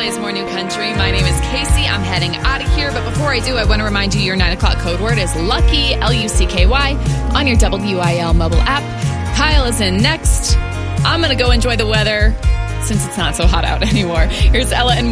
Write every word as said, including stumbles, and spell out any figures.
plays more new country. My name is Casey. I'm heading out of here. But before I do, I want to remind you your nine o'clock code word is Lucky, L U C K Y, on your W I L mobile app. Kyle is in next. I'm going to go enjoy the weather since it's not so hot out anymore. Here's Ella and